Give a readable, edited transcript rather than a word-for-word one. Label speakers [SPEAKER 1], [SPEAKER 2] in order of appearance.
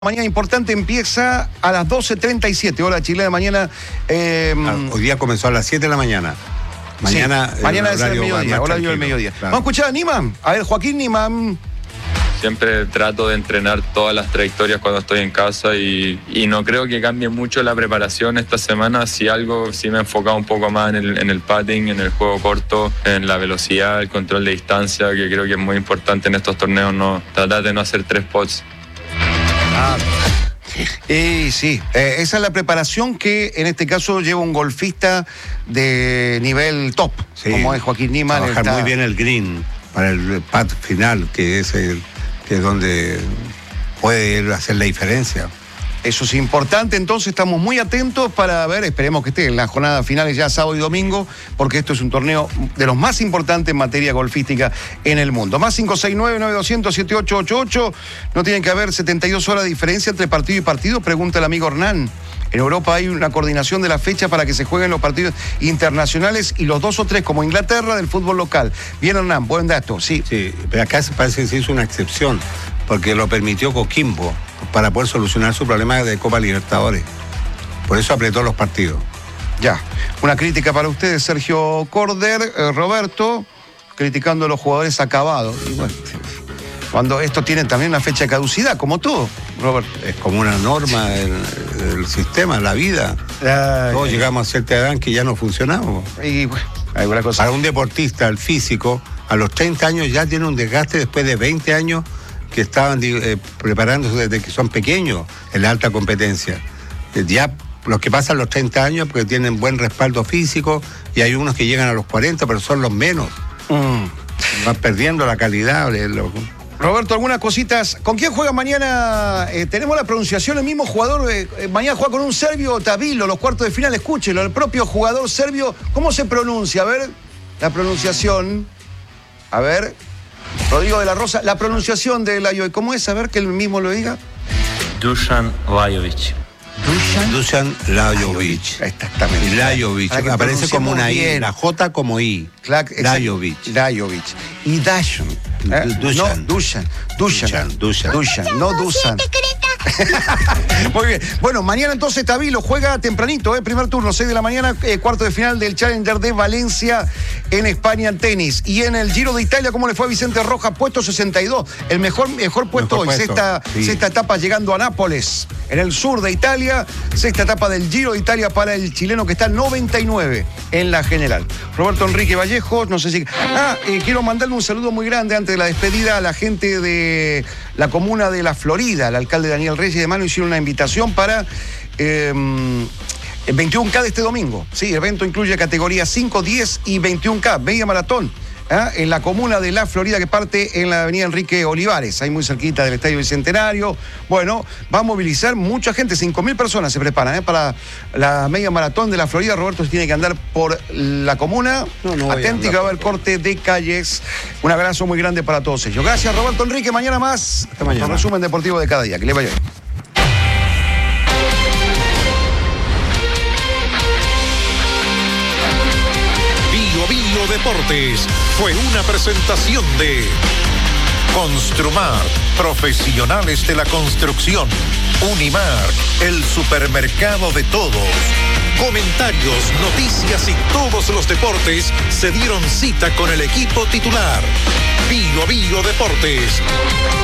[SPEAKER 1] Mañana importante empieza a las 12:37, hora chilena. Mañana.
[SPEAKER 2] Hoy día comenzó a las 7 de la mañana. Mañana,
[SPEAKER 1] sí, mañana es el mediodía, horario del mediodía. Claro. Vamos a escuchar a Niman. A ver, Joaquín Niman.
[SPEAKER 3] Siempre trato de entrenar todas las trayectorias cuando estoy en casa y no creo que cambie mucho la preparación esta semana. Si algo, sí me he enfocado un poco más en el padding, en el juego corto, en la velocidad, el control de distancia, que creo que es muy importante en estos torneos, tratar de no hacer 3 pots.
[SPEAKER 1] Sí, esa es la preparación que en este caso lleva un golfista de nivel top, sí, como es Joaquín Niman.
[SPEAKER 2] Trabajar muy bien el green para el pad final, que es donde puede hacer la diferencia.
[SPEAKER 1] Eso es importante, entonces estamos muy atentos para ver, esperemos que esté en las jornadas finales ya sábado y domingo, porque esto es un torneo de los más importantes en materia golfística en el mundo. Más 569-9200-7888, no tiene que haber 72 horas de diferencia entre partido y partido, pregunta el amigo Hernán. En Europa hay una coordinación de la fecha para que se jueguen los partidos internacionales y los 2 o 3, como Inglaterra, del fútbol local. Bien, Hernán, buen dato, sí.
[SPEAKER 2] Sí, pero acá parece que se hizo una excepción, porque lo permitió Coquimbo para poder solucionar su problema de Copa Libertadores. Por eso apretó los partidos.
[SPEAKER 1] Ya, una crítica para ustedes, Sergio Corder, Roberto, criticando a los jugadores acabados. Y bueno, cuando estos tienen también una fecha de caducidad, como todo, Roberto.
[SPEAKER 2] Es como una norma del sistema, la vida. Todos llegamos a cierta edad que ya no funcionamos.
[SPEAKER 1] Y bueno, alguna cosa.
[SPEAKER 2] Para un deportista, el físico, a los 30 años ya tiene un desgaste después de 20 años que estaban preparándose desde que son pequeños en la alta competencia. Ya los que pasan los 30 años porque tienen buen respaldo físico, y hay unos que llegan a los 40, pero son los menos. Van perdiendo la calidad.
[SPEAKER 1] Roberto, algunas cositas. ¿Con quién juega mañana? Tenemos la pronunciación, el mismo jugador. Mañana juega con un serbio, Tavilo, los cuartos de final. Escúchelo, el propio jugador serbio. ¿Cómo se pronuncia? A ver, la pronunciación. A ver, Rodrigo de la Rosa, la pronunciación de Lajovic. ¿Cómo es? A ver, que él mismo lo diga.
[SPEAKER 4] Dusan Lajovic.
[SPEAKER 2] Dusan Lajovic.
[SPEAKER 1] Exactamente.
[SPEAKER 2] Lajovic. Aparece como una I, la J como I.
[SPEAKER 1] Lajovic. Y Dusan. No Dusan. Muy bien. Bueno, mañana entonces Tavilo juega tempranito, primer turno, 6 de la mañana, cuarto de final del Challenger de Valencia en España en tenis. Y en el Giro de Italia, ¿cómo le fue a Vicente Rojas? Puesto 62, el mejor puesto hoy, sexta etapa llegando a Nápoles, en el sur de Italia, sexta etapa del Giro de Italia para el chileno que está 99 en la general. Roberto Enrique Vallejos, no sé si... quiero mandarle un saludo muy grande antes de la despedida a la gente de la comuna de La Florida. El alcalde Daniel Reyes de Mano hicieron una invitación para el 21K de este domingo. Sí, el evento incluye categorías 5, 10 y 21K, media maratón, en la comuna de La Florida, que parte en la avenida Enrique Olivares, ahí muy cerquita del Estadio Bicentenario. Bueno, va a movilizar mucha gente, 5.000 personas se preparan para la media maratón de La Florida. Roberto se tiene que andar por la comuna, atento, que va a haber corte de calles. Un abrazo muy grande para todos ellos. Gracias, Roberto Enrique, mañana más.
[SPEAKER 2] Hasta mañana.
[SPEAKER 1] Un resumen deportivo de cada día, que le vaya bien.
[SPEAKER 5] Bio Deportes fue una presentación de Construmar, profesionales de la construcción. Unimar, el supermercado de todos. Comentarios, noticias y todos los deportes se dieron cita con el equipo titular. Bio Deportes.